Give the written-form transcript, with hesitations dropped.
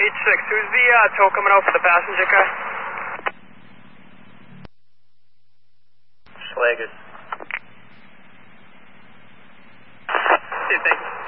Who's the tow coming out for the passenger car? Schlager. Thank you.